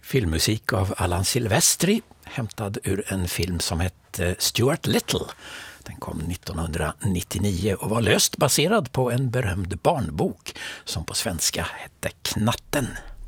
Filmmusik av Alan Silvestri, hämtad ur en film som hette Stuart Little. Den kom 1999 och var löst baserad på en berömd barnbok som på svenska hette Knatten.